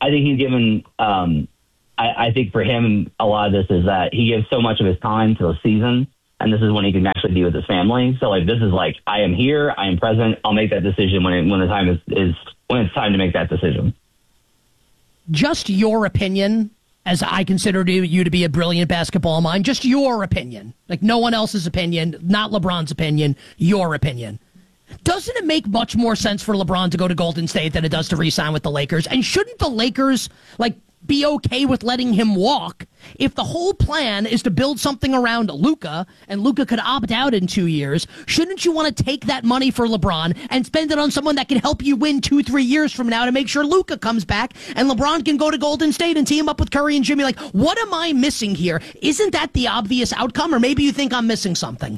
I think he's given. Um, I, I think for him, a lot of this is that he gives so much of his time to the season, and this is when he can actually be with his family. So, like, this is like, I am here, I am present. I'll make that decision when it, when the time is, is when it's time to make that decision. Just your opinion, as I consider you to be a brilliant basketball mind. Just your opinion, like no one else's opinion, not LeBron's opinion. Your opinion. Doesn't it make much more sense for LeBron to go to Golden State than it does to re-sign with the Lakers? And shouldn't the Lakers, like, be okay with letting him walk if the whole plan is to build something around Luka and Luka could opt out in two years? Shouldn't you want to take that money for LeBron and spend it on someone that can help you win two, three years from now to make sure Luka comes back and LeBron can go to Golden State and team up with Curry and Jimmy? Like, what am I missing here? Isn't that the obvious outcome? Or maybe you think I'm missing something.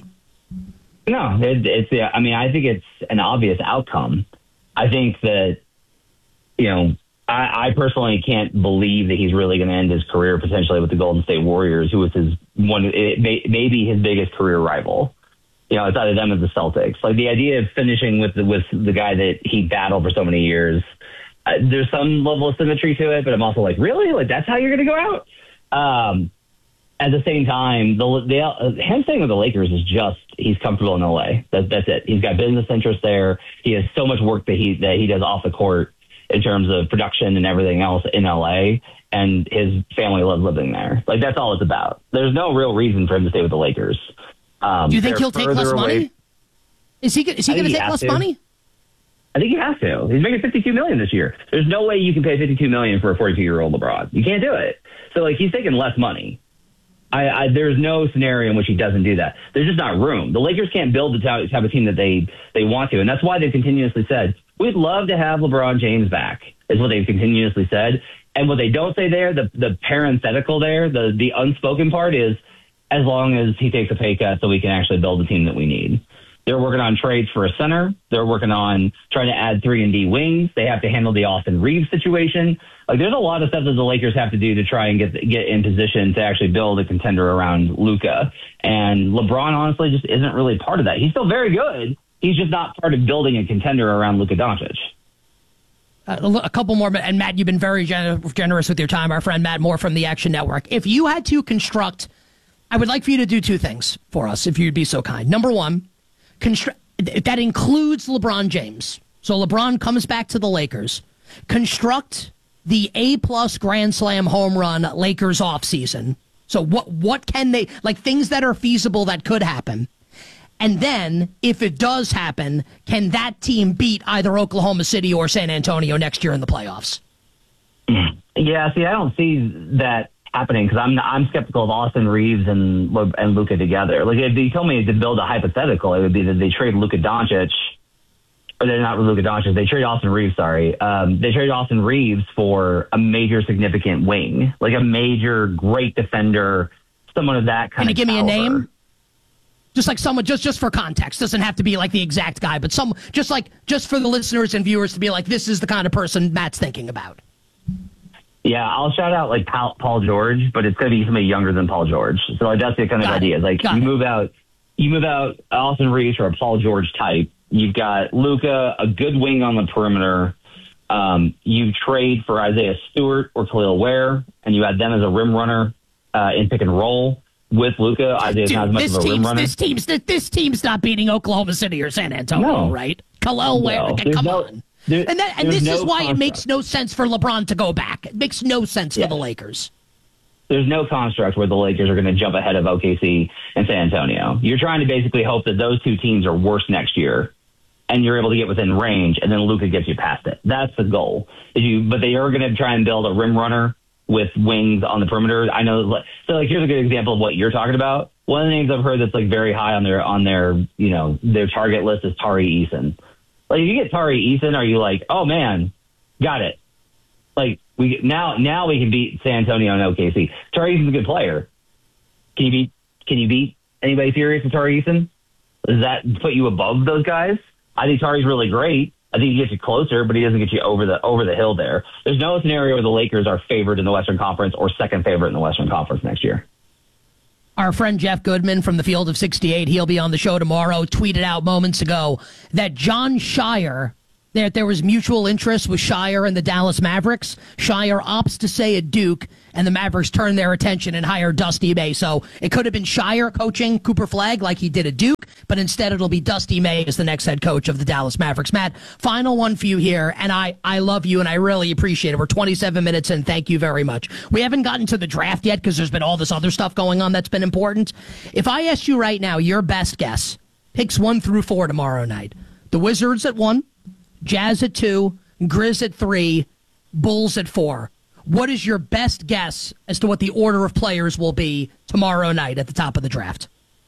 No, it, it's, yeah, I mean, I think it's an obvious outcome. I think that, you know, I, I personally can't believe that he's really going to end his career potentially with the Golden State Warriors, who was his one, it may, maybe his biggest career rival. You know, it's either them or the Celtics. Like, the idea of finishing with the, with the guy that he battled for so many years, uh, there's some level of symmetry to it, but I'm also like, really? Like, that's how you're going to go out? Um, at the same time, the, the uh, him staying with the Lakers is just, he's comfortable in L A. That, that's it. He's got business interests there. He has so much work that he that he does off the court in terms of production and everything else in L A, and his family loves living there. Like, that's all it's about. There's no real reason for him to stay with the Lakers. Um, Do you think he'll take less money? Away. Is he is he going to take less to. money? I think he has to. He's making fifty-two million dollars this year. There's no way you can pay fifty-two million dollars for a forty-two-year-old LeBron. You can't do it. So, like, he's taking less money. I, I, there's no scenario in which he doesn't do that. There's just not room. The Lakers can't build the type of team that they, they want to, and that's why they've continuously said, we'd love to have LeBron James back, is what they've continuously said. And what they don't say there, the, the parenthetical there, the, the unspoken part is, as long as he takes a pay cut so we can actually build the team that we need. They're working on trades for a center. They're working on trying to add three and D wings. They have to handle the Austin Reeves situation. Like, there's a lot of stuff that the Lakers have to do to try and get get in position to actually build a contender around Luka. And LeBron, honestly, just isn't really part of that. He's still very good. He's just not part of building a contender around Luka Doncic. Uh, a couple more, and Matt, you've been very gen- generous with your time. Our friend Matt Moore from the Action Network. If you had to construct, I would like for you to do two things for us, if you'd be so kind. Number one, constru- that includes LeBron James. So LeBron comes back to the Lakers. Construct the A-plus Grand Slam home run Lakers offseason. So what what can they, like, things that are feasible that could happen. And then, if it does happen, can that team beat either Oklahoma City or San Antonio next year in the playoffs? Yeah, see, I don't see that happening because I'm I'm skeptical of Austin Reeves and and Luka together. Like, if you told me to build a hypothetical, it would be that they trade Luka Doncic, or they're not Luka Doncic, they trade Austin Reeves, sorry. Um, they trade Austin Reeves for a major significant wing, like a major great defender, someone of that kind of of Can you give caliber. me a name? Just like someone, just just for context, doesn't have to be like the exact guy, but some, just like, just for the listeners and viewers to be like, this is the kind of person Matt's thinking about. Yeah, I'll shout out like Paul, Paul George, but it's going to be somebody younger than Paul George. So like, that's the kind of Got idea. It. Like Got you it. move out, you move out Austin Reeves or a Paul George type. You've got Luka, a good wing on the perimeter. Um, you trade for Isaiah Stewart or Khalil Ware, and you add them as a rim runner uh, in pick and roll. With Luka, Isaiah's Dude, not as much this of a rim team's, runner. This team's, this team's not beating Oklahoma City or San Antonio, No. right? Khalil Ware, No, okay, there's come no- on. there- and that, and there's this no is why construct. it makes no sense for LeBron to go back. It makes no sense Yeah. for the Lakers. There's no construct where the Lakers are going to jump ahead of O K C and San Antonio. You're trying to basically hope that those two teams are worse next year, and you're able to get within range, and then Luka gets you past it. That's the goal. Is you, but they are going to try and build a rim runner with wings on the perimeter. I know. So, like, here's a good example of what you're talking about. One of the names I've heard that's like very high on their on their you know their target list is Tari Eason. Like, if you get Tari Eason, are you like, oh man, got it? Like, we now now we can beat San Antonio and O K C. Tari Eason's a good player. Can you beat Can you beat anybody serious with Tari Eason? Does that put you above those guys? I think Tari's really great. I think he gets you closer, but he doesn't get you over the over the hill there. There's no scenario where the Lakers are favored in the Western Conference or second favorite in the Western Conference next year. Our friend Jeff Goodman from the Field of sixty-eight, he'll be on the show tomorrow, tweeted out moments ago that John Shire There, there was mutual interest with Shire and the Dallas Mavericks. Shire opts to stay at Duke, and the Mavericks turn their attention and hire Dusty May. So it could have been Shire coaching Cooper Flagg like he did at Duke, but instead it'll be Dusty May as the next head coach of the Dallas Mavericks. Matt, final one for you here, and I, I love you, and I really appreciate it. We're twenty-seven minutes in. Thank you very much. We haven't gotten to the draft yet because there's been all this other stuff going on that's been important. If I asked you right now, your best guess, picks one through four tomorrow night. The Wizards at one, Jazz at two, Grizz at three, Bulls at four. What is your best guess as to what the order of players will be tomorrow night at the top of the draft?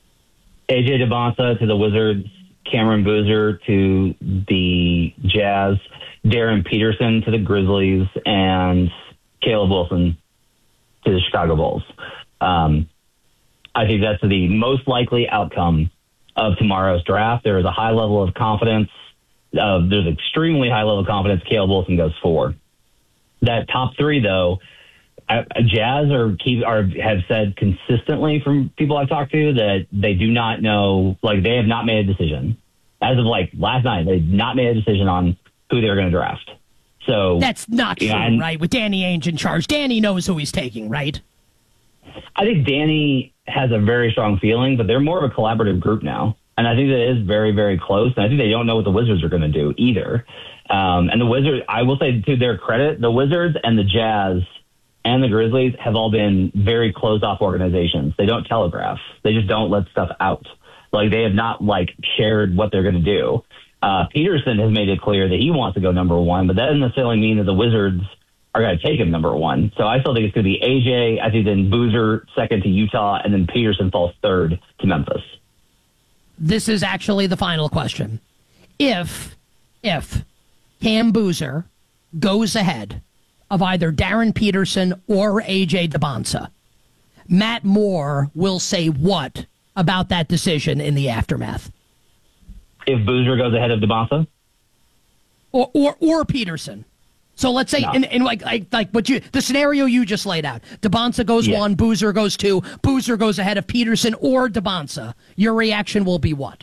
A J DeBonsa to the Wizards, Cameron Boozer to the Jazz, Darren Peterson to the Grizzlies, and Caleb Wilson to the Chicago Bulls. Um, I think that's the most likely outcome of tomorrow's draft. There is a high level of confidence. Uh, there's extremely high level of confidence Caleb Wilson goes four. That top three, though, uh, Jazz are keep are have said consistently from people I've talked to that they do not know, like they have not made a decision. As of like last night, they've not made a decision on who they're going to draft. So that's not true, and, right? With Danny Ainge in charge, Danny knows who he's taking, right? I think Danny has a very strong feeling, but they're more of a collaborative group now. And I think that it is very, very close. And I think they don't know what the Wizards are going to do either. Um, and the Wizards, I will say to their credit, the Wizards and the Jazz and the Grizzlies have all been very closed-off organizations. They don't telegraph. They just don't let stuff out. Like, they have not, like, shared what they're going to do. Uh, Peterson has made it clear that he wants to go number one, but that doesn't necessarily mean that the Wizards are going to take him number one. So I still think it's going to be A J, I think then Boozer second to Utah, and then Peterson falls third to Memphis. This is actually the final question. If, if Cam Boozer goes ahead of either Darren Peterson or A J DeBonsa, Matt Moore will say what about that decision in the aftermath? If Boozer goes ahead of DeBonsa? Or, or, or Peterson. So let's say, no. in, in like, like, like what you, the scenario you just laid out, DeBonsa goes yeah. one, Boozer goes two, Boozer goes ahead of Peterson or DeBonsa. Your reaction will be what?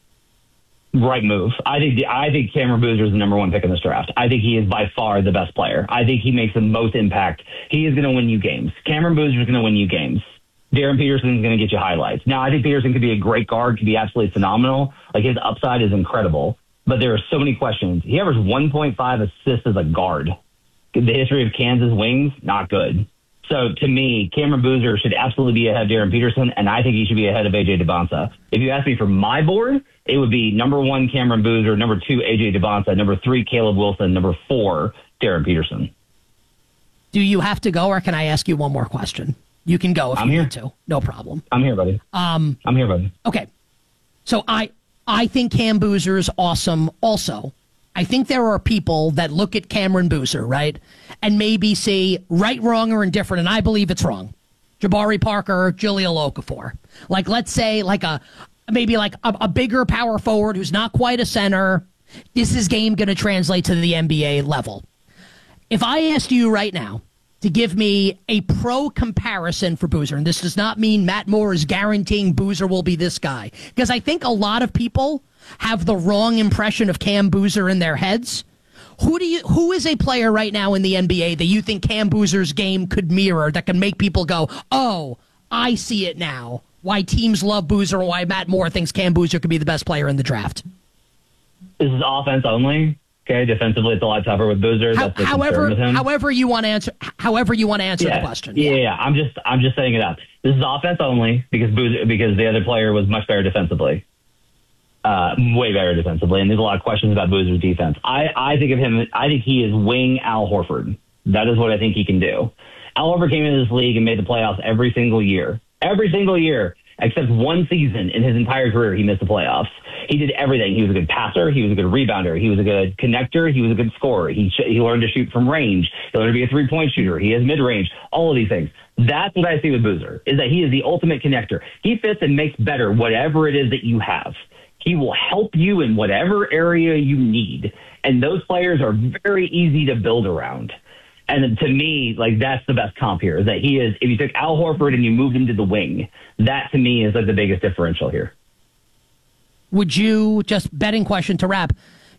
Right move. I think I think Cameron Boozer is the number one pick in this draft. I think he is by far the best player. I think he makes the most impact. He is going to win you games. Cameron Boozer is going to win you games. Darren Peterson is going to get you highlights. Now, I think Peterson could be a great guard, could be absolutely phenomenal. Like, his upside is incredible. But there are so many questions. He averaged one point five assists as a guard. The history of Kansas wings, not good. So to me, Cameron Boozer should absolutely be ahead of Darren Peterson, and I think he should be ahead of A J DeBonsa. If you ask me for my board, it would be number one, Cameron Boozer, number two, A J DeBonsa, number three, Caleb Wilson, number four, Darren Peterson. Do you have to go, or can I ask you one more question? You can go if I'm you here. need to. No problem. I'm here, buddy. Um, I'm here, buddy. Okay. So I... I think Cam Boozer is awesome also. I think there are people that look at Cameron Boozer, right, and maybe say right, wrong, or indifferent, and I believe it's wrong. Jabari Parker, Jahlil Okafor. Like, let's say, like a maybe like a, a bigger power forward who's not quite a center. Is his game going to translate to the N B A level? If I asked you right now to give me a pro comparison for Boozer, and this does not mean Matt Moore is guaranteeing Boozer will be this guy, because I think a lot of people have the wrong impression of Cam Boozer in their heads. Who do you? Who is a player right now in the N B A that you think Cam Boozer's game could mirror, that can make people go, oh, I see it now, why teams love Boozer and why Matt Moore thinks Cam Boozer could be the best player in the draft? This is offense only. Okay, defensively, it's a lot tougher with Boozer. How, That's the however, concern with him. however you want to answer, however you want to answer yeah. the question. Yeah, yeah, yeah. I'm just, I'm just setting it up. This is offense only because Boozer, because the other player was much better defensively, uh, way better defensively, and there's a lot of questions about Boozer's defense. I, I think of him. I think he is wing Al Horford. That is what I think he can do. Al Horford came into this league and made the playoffs every single year, every single year. Except one season in his entire career, he missed the playoffs. He did everything. He was a good passer. He was a good rebounder. He was a good connector. He was a good scorer. He sh- he learned to shoot from range. He learned to be a three-point shooter. He has mid-range. All of these things. That's what I see with Boozer, is that he is the ultimate connector. He fits and makes better whatever it is that you have. He will help you in whatever area you need. And those players are very easy to build around. And to me, like, that's the best comp here, is that he is, if you took Al Horford and you moved him to the wing, that to me is like the biggest differential here. Would you, just betting question to wrap,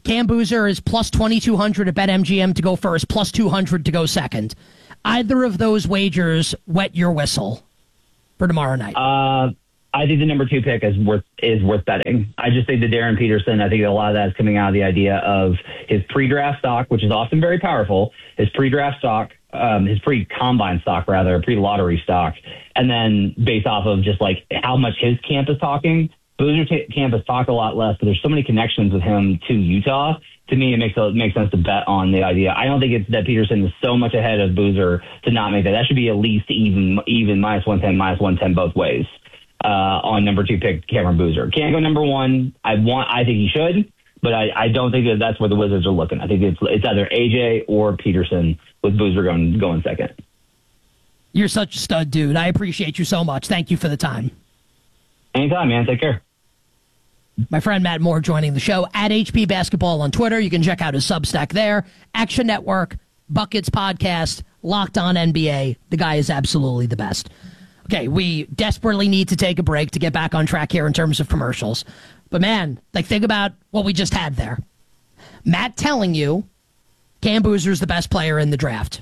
Cam Boozer is plus twenty-two hundred at BetMGM to go first, plus two hundred to go second. Either of those wagers wet your whistle for tomorrow night? Uh, I think the number two pick is worth is worth betting. I just think that Darren Peterson, I think a lot of that is coming out of the idea of his pre-draft stock, which is often very powerful, his pre-draft stock, um, his pre-combine stock, rather, pre-lottery stock, and then based off of just like how much his camp is talking. Boozer t- camp has talked a lot less, but there's so many connections with him to Utah. To me, it makes it makes sense to bet on the idea. I don't think it's that Peterson is so much ahead of Boozer to not make that. That should be at least even, even minus one ten, minus one ten both ways uh, on number two pick Cameron Boozer. Can't go number one. I want. I think he should, but I, I don't think that that's where the Wizards are looking. I think it's it's either A J or Peterson with Boozer going going second. You're such a stud, dude. I appreciate you so much. Thank you for the time. Anytime, man. Take care. My friend Matt Moore joining the show at H P Basketball on Twitter. You can check out his Substack there. Action Network, Buckets Podcast, Locked On N B A. The guy is absolutely the best. Okay, we desperately need to take a break to get back on track here in terms of commercials. But man, like think about what we just had there. Matt telling you Cam Boozer's the best player in the draft.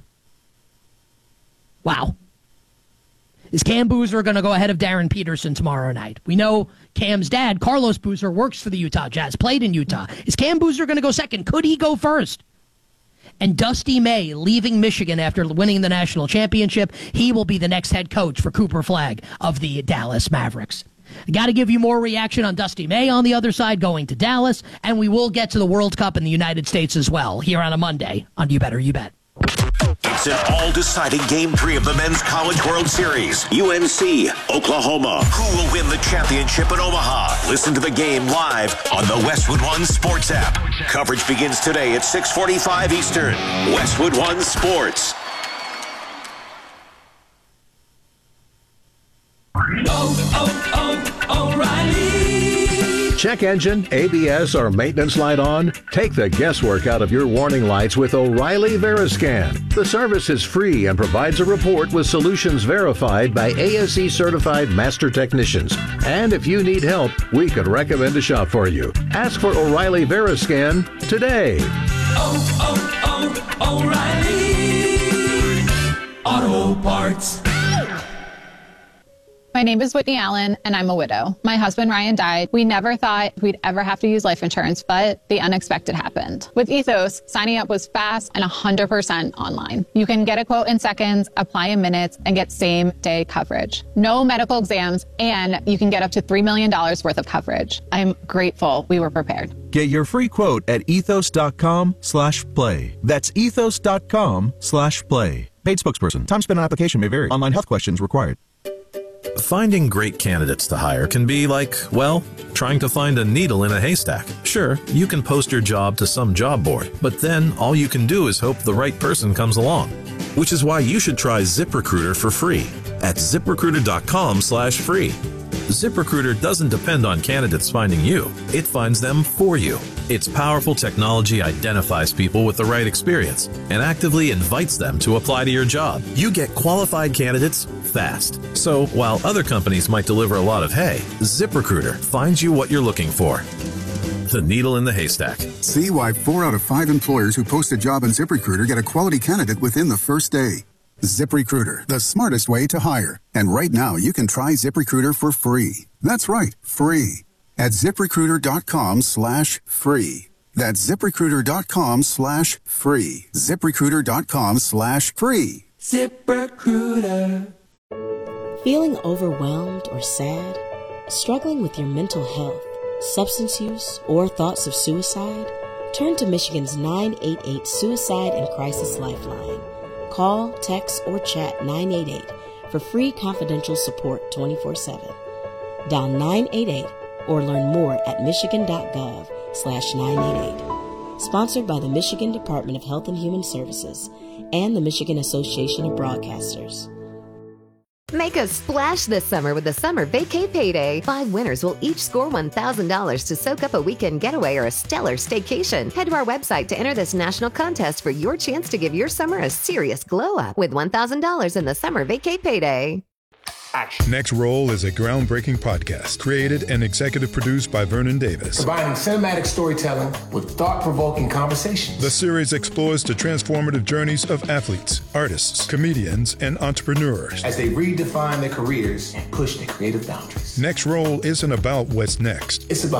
Wow. Is Cam Boozer going to go ahead of Darren Peterson tomorrow night? We know Cam's dad, Carlos Boozer, works for the Utah Jazz, played in Utah. Is Cam Boozer going to go second? Could he go first? And Dusty May leaving Michigan after winning the national championship, he will be the next head coach for Cooper Flagg of the Dallas Mavericks. Got to give you more reaction on Dusty May on the other side going to Dallas, and we will get to the World Cup in the United States as well here on a Monday on You Better You Bet. It's an all-deciding Game three of the Men's College World Series. U N C, Oklahoma. Who will win the championship in Omaha? Listen to the game live on the Westwood One Sports app. Coverage begins today at six forty-five Eastern. Westwood One Sports. Oh, oh, oh, O'Reilly. Check engine, A B S, or maintenance light on? Take the guesswork out of your warning lights with O'Reilly Veriscan. The service is free and provides a report with solutions verified by A S E certified master technicians. And if you need help, we could recommend a shop for you. Ask for O'Reilly Veriscan today. Oh, oh, oh, O'Reilly Auto Parts. My name is Whitney Allen, and I'm a widow. My husband, Ryan, died. We never thought we'd ever have to use life insurance, but the unexpected happened. With Ethos, signing up was fast and one hundred percent online. You can get a quote in seconds, apply in minutes, and get same-day coverage. No medical exams, and you can get up to three million dollars worth of coverage. I'm grateful we were prepared. Get your free quote at ethos.com slash play. That's ethos.com slash play. Paid spokesperson. Time spent on application may vary. Online health questions required. Finding great candidates to hire can be like, well, trying to find a needle in a haystack. Sure, you can post your job to some job board, but then all you can do is hope the right person comes along. Which is why you should try ZipRecruiter for free at ziprecruiter.com slash free. ZipRecruiter doesn't depend on candidates finding you. It finds them for you. Its powerful technology identifies people with the right experience and actively invites them to apply to your job. You get qualified candidates fast. So while other companies might deliver a lot of hay, ZipRecruiter finds you what you're looking for. The needle in the haystack. See why four out of five employers who post a job on ZipRecruiter get a quality candidate within the first day. ZipRecruiter, the smartest way to hire. And right now, you can try ZipRecruiter for free. That's right, free. At ZipRecruiter.com slash free. That's ZipRecruiter.com slash free. ZipRecruiter.com slash free. ZipRecruiter. Feeling overwhelmed or sad? Struggling with your mental health, substance use, or thoughts of suicide? Turn to Michigan's nine eight eight Suicide and Crisis Lifeline. Call, text, or chat nine eight eight for free confidential support twenty-four seven. Dial nine eight eight or learn more at michigan.gov slash 988. Sponsored by the Michigan Department of Health and Human Services and the Michigan Association of Broadcasters. Make a splash this summer with the Summer Vacay Payday. Five winners will each score one thousand dollars to soak up a weekend getaway or a stellar staycation. Head to our website to enter this national contest for your chance to give your summer a serious glow up with one thousand dollars in the Summer Vacay Payday. Action. Next Roll is a groundbreaking podcast created and executive produced by Vernon Davis. Combining cinematic storytelling with thought-provoking conversations. The series explores the transformative journeys of athletes, artists, comedians, and entrepreneurs as they redefine their careers and push their creative boundaries. Next Roll isn't about what's next. It's about